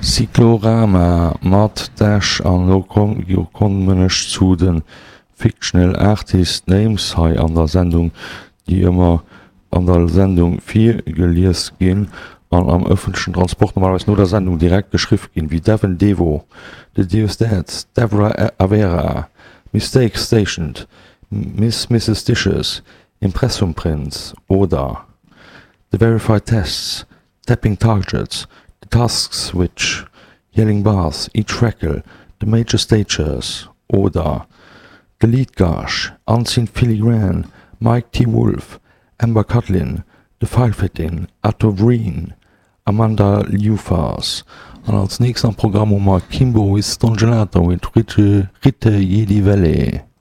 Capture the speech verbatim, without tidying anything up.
Cyclorama mat Dash an Jo konmënnech zu den Fictional Artist Names hai an der Sendung, die immer an der Sendung vier geliers ginn an am öffentlichen Transport normalerweise nur der Sendung direkt geschrift gin wie Devon Devo, The Deus Dead, Deborah Avera, Mistake Stationed, Miss Missus Dishes, Impressum Prints oder The Verified Tests, Tapping Targets, The Task Switch, Yelling Bars, Each Freckle, The Major Stagers oder The Lead Gash, Unseen Filigrane, Mike T. Wolf, Amber Cutlin, The Filefitting, Atto Green, Amanda Lufas. Und als nächstes am Programm mal Kimbo is Don Gelato mit Ritte, Ritte Jedi Valley.